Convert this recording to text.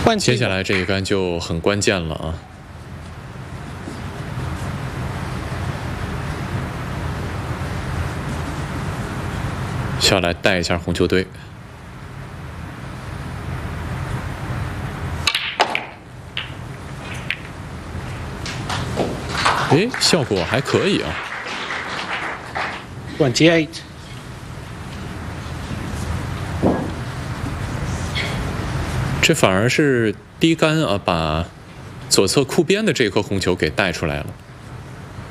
接下来这一杆就很关键了啊！下来带一下红球堆。哎，效果还可以啊。 28。 这反而是低杆啊，把左侧库边的这颗红球给带出来了。